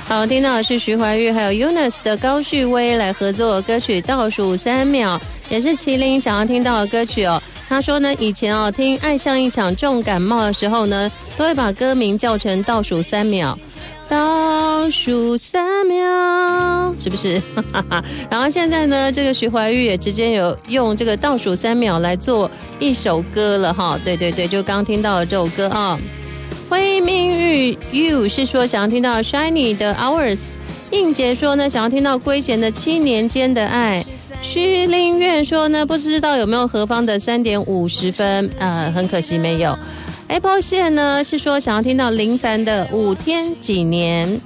好，听到的是徐怀钰还有 Eunice 的高旭威来合作歌曲《倒数3秒》，也是麒麟想要听到的歌曲哦。他说呢，以前哦听《爱像一场重感冒》的时候呢，都会把歌名叫成倒数3秒。倒数3秒，是不是？然后现在呢，这个徐怀钰也直接有用这个倒数3秒来做一首歌了哈。对对对，就刚听到的这首歌啊。灰明玉 You 是说想要听到 Shiny 的 Hours， 应杰说呢想要听到圭贤的7年间的爱。徐林苑说呢不知道有没有何方的3点50分，很可惜没有。Apple 线呢是说想要听到林凡的5天几年。